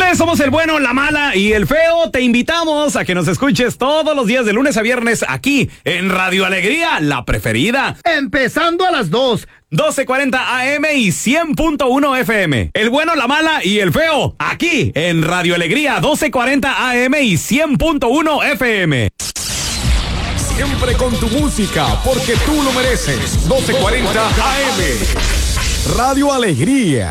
Señores, somos el bueno, la mala y el feo. Te invitamos a que nos escuches todos los días de lunes a viernes aquí en Radio Alegría, la preferida. Empezando a las 2. 1240 AM y 100.1 FM. El bueno, la mala y el feo. Aquí en Radio Alegría, 1240 AM y 100.1 FM. Siempre con tu música, porque tú lo mereces. 1240 AM. Radio Alegría.